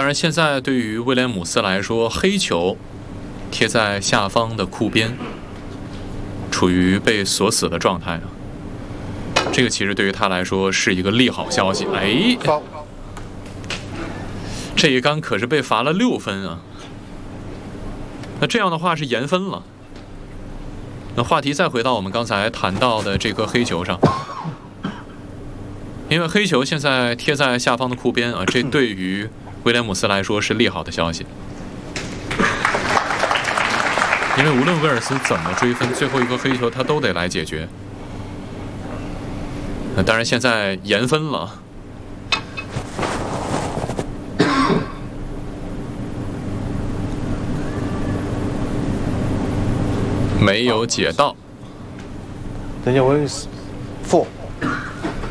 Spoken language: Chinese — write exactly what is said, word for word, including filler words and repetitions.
然，现在对于威廉姆斯来说，黑球贴在下方的库边，处于被锁死的状态啊。这个其实对于他来说是一个利好消息。哎，这一杆可是被罚了六分啊！那这样的话是延分了。那话题再回到我们刚才谈到的这颗黑球上，因为黑球现在贴在下方的库边啊，这对于威廉姆斯来说是利好的消息。因为无论威尔斯怎么追分，最后一颗黑球他都得来解决。那当然，现在延分了。没有解到。 等一下，我有个